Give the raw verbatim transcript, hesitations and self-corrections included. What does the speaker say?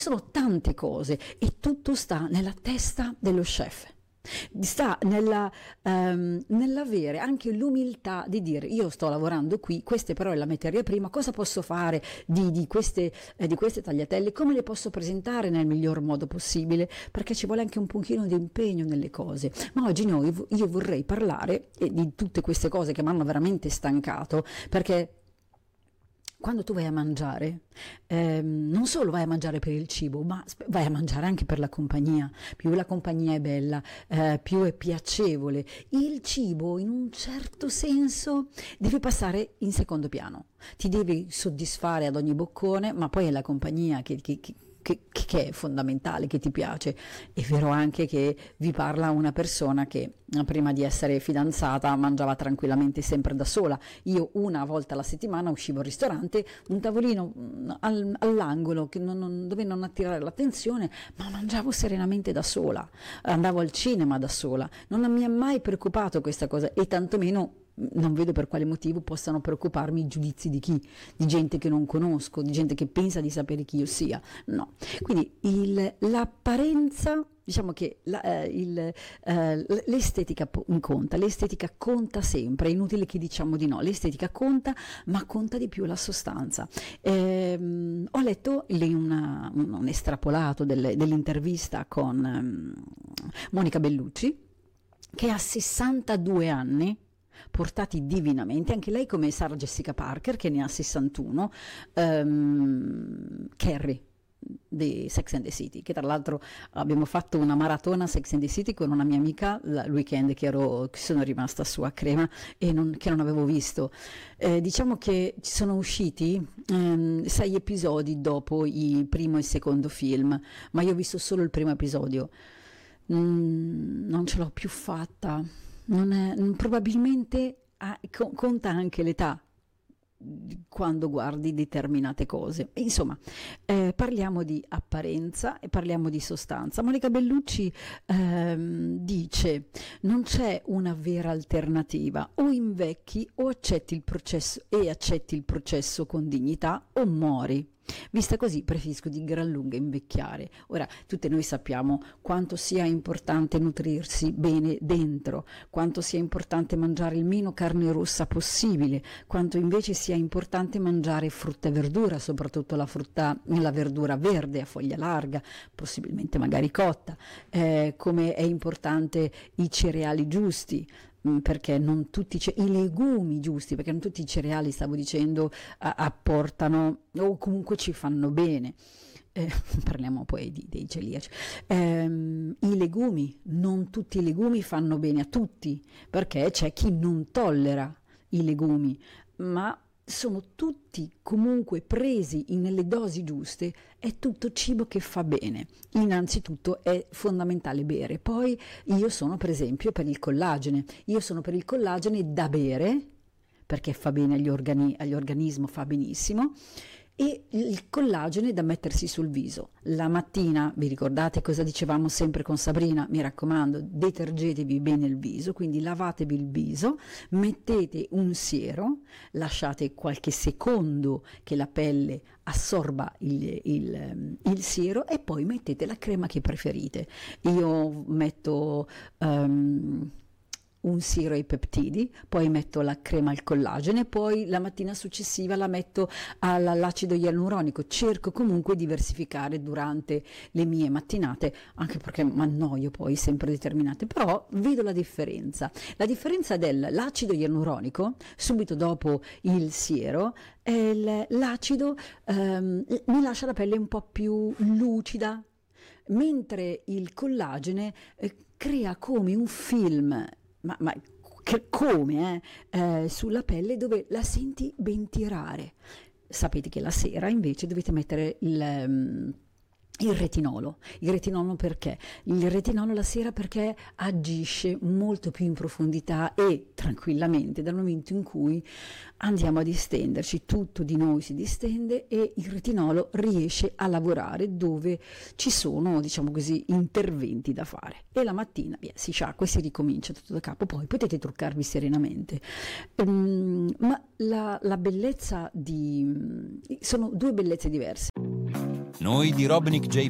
Sono tante cose e tutto sta nella testa dello chef. Sta nella, ehm, nell'avere anche l'umiltà di dire: io sto lavorando qui, questa però è la materia prima, cosa posso fare di, di, queste, eh, di queste tagliatelle, come le posso presentare nel miglior modo possibile, perché ci vuole anche un pochino di impegno nelle cose. Ma oggi noi, io vorrei parlare eh, di tutte queste cose che mi hanno veramente stancato, perché quando tu vai a mangiare, ehm, non solo vai a mangiare per il cibo, ma vai a mangiare anche per la compagnia. Più la compagnia è bella, eh, più è piacevole. Il cibo, in un certo senso, deve passare in secondo piano. Ti devi soddisfare ad ogni boccone, ma poi è la compagnia che, che, che Che, che è fondamentale, che ti piace. È vero anche che vi parla una persona che prima di essere fidanzata mangiava tranquillamente sempre da sola. Io una volta alla settimana uscivo al ristorante, un tavolino al, all'angolo che non, non, dove non attirare l'attenzione, ma mangiavo serenamente da sola, andavo al cinema da sola, non mi è mai preoccupato questa cosa, e tantomeno non vedo per quale motivo possano preoccuparmi i giudizi di chi, di gente che non conosco, di gente che pensa di sapere chi io sia. No, quindi il, l'apparenza, diciamo che la, eh, il, eh, l'estetica conta, l'estetica conta sempre, è inutile che diciamo di no, l'estetica conta, ma conta di più la sostanza. Eh, ho letto lì una, un, un estrapolato del, dell'intervista con um, Monica Bellucci, che ha sessantadue anni, portati divinamente, anche lei come Sarah Jessica Parker che ne ha sessantuno, um, Carrie di Sex and the City, che tra l'altro abbiamo fatto una maratona Sex and the City con una mia amica il weekend che, ero, che sono rimasta su a Crema e non, che non avevo visto. Eh, diciamo che ci sono usciti ehm, sei episodi dopo il primo e il secondo film, ma io ho visto solo il primo episodio. Mm, non ce l'ho più fatta. Non è, probabilmente ah, co- conta anche l'età quando guardi determinate cose. Insomma, eh, parliamo di apparenza e parliamo di sostanza. Monica Bellucci ehm, dice: non c'è una vera alternativa, o invecchi o accetti il processo e accetti il processo con dignità o muori. Vista così preferisco di gran lunga invecchiare. Ora, tutte noi sappiamo quanto sia importante nutrirsi bene dentro, quanto sia importante mangiare il meno carne rossa possibile, quanto invece sia importante mangiare frutta e verdura, soprattutto la frutta, la verdura verde a foglia larga, possibilmente magari cotta, eh, come è importante i cereali giusti, perché non tutti i legumi giusti, perché non tutti i cereali, stavo dicendo, a, apportano o comunque ci fanno bene. Eh, parliamo poi di, dei celiaci. Eh, i legumi, non tutti i legumi fanno bene a tutti, perché c'è chi non tollera i legumi, ma sono tutti comunque presi nelle dosi giuste, è tutto cibo che fa bene. Innanzitutto è fondamentale bere, poi io sono per esempio per il collagene, io sono per il collagene da bere, perché fa bene agli, organi- agli organismi, fa benissimo, e il collagene da mettersi sul viso. La mattina, vi ricordate cosa dicevamo sempre con Sabrina? Mi raccomando, detergetevi bene il viso, quindi lavatevi il viso, mettete un siero, lasciate qualche secondo che la pelle assorba il, il, il siero e poi mettete la crema che preferite. Io metto um, un siero ai peptidi, poi metto la crema al collagene, poi la mattina successiva la metto all'acido ialuronico. Cerco comunque di diversificare durante le mie mattinate, anche perché mi annoio poi sempre determinate, però vedo la differenza. La differenza dell'acido ialuronico subito dopo il siero è l'acido ehm, mi lascia la pelle un po' più lucida, mentre il collagene eh, crea come un film, ma, ma che, come eh, eh, sulla pelle, dove la senti ben tirare. Sapete che la sera invece dovete mettere il, um, il retinolo. Il retinolo perché? Il retinolo la sera perché agisce molto più in profondità e tranquillamente dal momento in cui andiamo a distenderci, tutto di noi si distende e il retinolo riesce a lavorare dove ci sono, diciamo così, interventi da fare. E la mattina via, si sciacqua e si ricomincia tutto da capo, poi potete truccarvi serenamente. Um, ma la, la bellezza di... sono due bellezze diverse. Noi di Robnik J